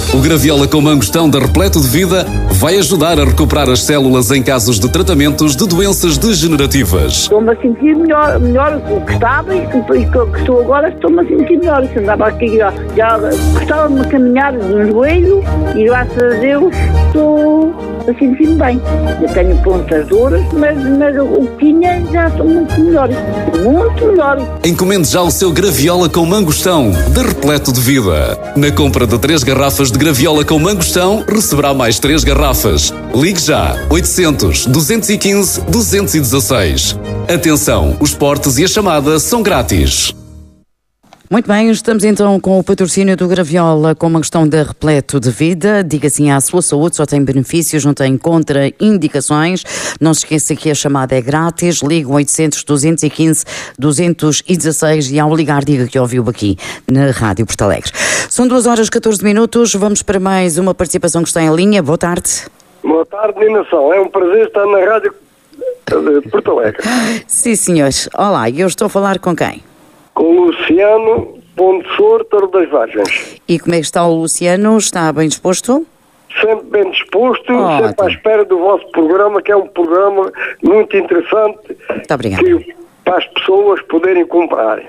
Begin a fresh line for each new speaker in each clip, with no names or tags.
O Graviola com Mangostão da Repleto de Vida vai ajudar a recuperar as células em casos de tratamentos de doenças degenerativas.
Estou-me a sentir melhor do que estava e que estou agora, estou-me a sentir melhor. Se andava aqui, já gostava-me de caminhar no joelho e graças a Deus estou a sentir-me bem. Eu tenho pontas duras, mas o que tinha já estou muito melhor. Muito melhor.
Encomende já o seu Graviola com Mangostão da Repleto de Vida. Na compra de 3 garrafas de Graviola com Mangostão, receberá mais 3 garrafas. Ligue já 800 215 216. Atenção, os portes e a chamada são grátis.
Muito bem, estamos então com o patrocínio do Graviola com Mangostão da Repleto de Vida. Diga sim à sua saúde, só tem benefícios, não tem contraindicações. Não se esqueça que a chamada é grátis. Ligue 800 215 216 e ao ligar diga que ouviu aqui na Rádio Porto Alegre. São 2h14. Vamos para mais uma participação que está em linha. Boa tarde.
Boa tarde, Ninação. É um prazer estar na Rádio de Porto Alegre.
Sim, senhores. Olá, eu estou a falar com quem?
Com o Luciano Pontessor, Torre das Vargens.
E como é que está o Luciano? Está bem disposto?
Sempre bem disposto, sempre à espera do vosso programa, que é um programa muito interessante.
Muito obrigada.
Para as pessoas poderem comprar.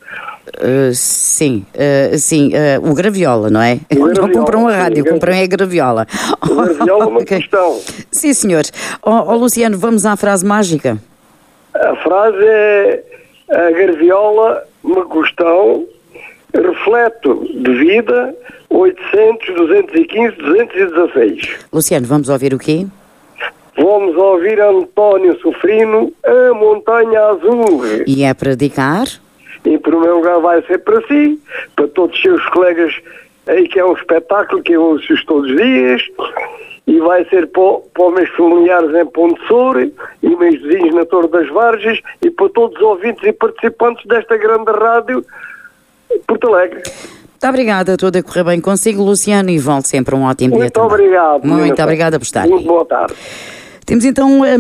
Sim, o Graviola, não é?
Graviola,
não compram a rádio, compram a Graviola.
O Graviola é uma questão.
Sim, senhor. Luciano, vamos à frase mágica.
A frase é: a Graviola, Mangostão, Repleto de Vida, 800 215 216.
Luciano, vamos ouvir o quê?
Vamos ouvir António Sofrino, A Montanha Azul.
E é para dedicar?
Em primeiro lugar vai ser para si, para todos os seus colegas aí, que é um espetáculo que eu ouço todos os dias, e vai ser para os meus familiares em Pontessor e meus vizinhos na Torre das Vargens e para todos os ouvintes e participantes desta grande rádio Porto Alegre.
Muito obrigada, tudo a correr bem consigo, Luciano, e volte sempre um ótimo dia.
Muito obrigado.
Muito obrigada por estar.
Muito boa tarde.
Temos então